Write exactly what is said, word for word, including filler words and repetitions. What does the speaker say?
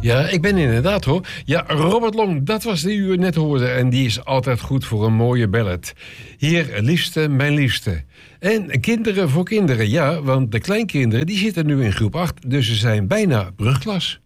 Ja, ik ben inderdaad hoor. Ja, Robert Long, dat was die u net hoorde. En die is altijd goed voor een mooie ballad. Hier, liefste, mijn liefste. En kinderen voor kinderen, ja, want de kleinkinderen die zitten nu in groep acht. Dus ze zijn bijna brugklas.